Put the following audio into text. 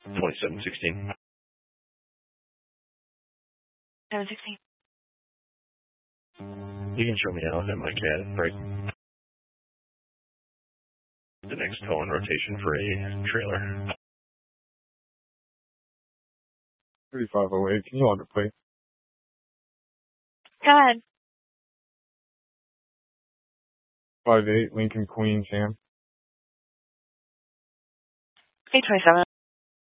2716. 716. You can show me out at my cat, right? The next tow and rotation for a trailer. 3508, can you log it, please? Go ahead. 58 Lincoln Queen Sam. 827.